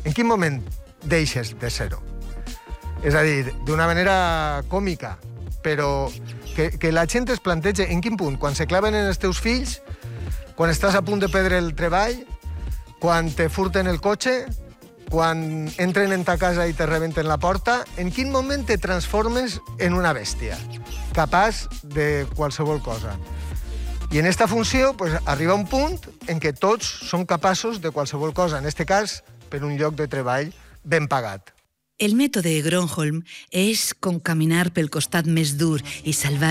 En quin moment deixes de ser-ho? És a dir, d'una manera còmica, però que la gent es planteja en quin punt, quan se claven en els teus fills, quan estàs a punt de perdre el treball, quan te furten el cotxe, quan entren en ta casa i te rebenten la porta, en quin moment te transformes en una bèstia, capaç de qualsevol cosa. I en esta funció pues, arriba un punt en què tots som capaços de qualsevol cosa, en este cas, per un lloc de treball ben pagat. El mètode Gronholm és com caminar pel costat més dur i salvar